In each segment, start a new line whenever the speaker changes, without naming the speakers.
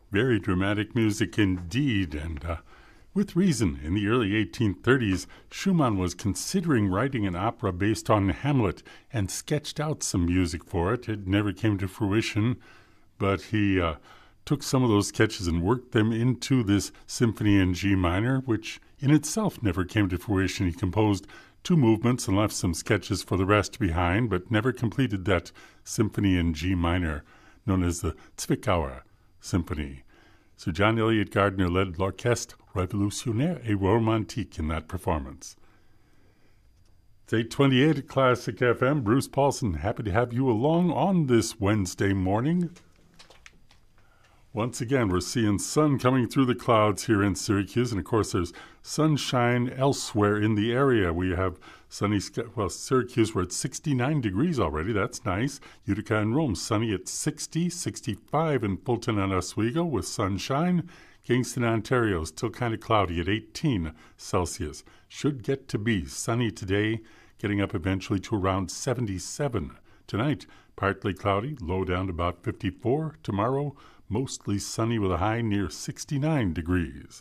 Very dramatic music indeed, and with reason. In the early 1830s, Schumann was considering writing an opera based on Hamlet and sketched out some music for it. It never came to fruition, but he took some of those sketches and worked them into this symphony in G minor, which in itself never came to fruition. He composed 2 movements and left some sketches for the rest behind, but never completed that symphony in G minor, known as the Zwickauer Symphony. Sir John Eliot Gardiner led L'Orchestre Révolutionnaire et Romantique in that performance. It's 8:28 at Classic FM. Bruce Paulson, happy to have you along on this Wednesday morning. Once again, we're seeing sun coming through the clouds here in Syracuse, and of course there's sunshine elsewhere in the area. We have sunny, Syracuse, we're at 69 degrees already. That's nice. Utica and Rome, sunny at 60, 65 in Fulton and Oswego with sunshine. Kingston, Ontario, still kind of cloudy at 18 Celsius. Should get to be sunny today, getting up eventually to around 77. Tonight, partly cloudy, low down to about 54. Tomorrow, mostly sunny with a high near 69 degrees.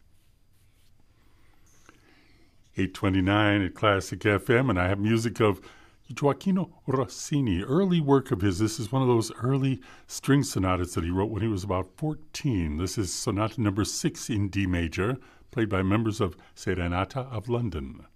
8:29 at Classic FM, and I have music of Gioacchino Rossini, early work of his. This is one of those early string sonatas that he wrote when he was about 14. This is Sonata number 6 in D major, played by members of Serenata of London.